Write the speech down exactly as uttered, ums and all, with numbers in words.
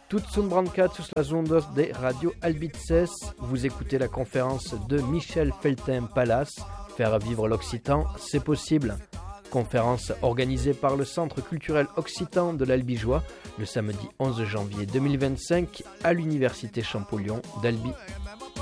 Toute son branca, tous la zondos des radios Albitzes. Vous écoutez la conférence de Michel Feltin-Palace. Faire vivre l'Occitan, c'est possible. Conférence organisée par le Centre culturel occitan de l'Albigeois le samedi onze janvier deux mille vingt-cinq à l'Université Champollion d'Albi.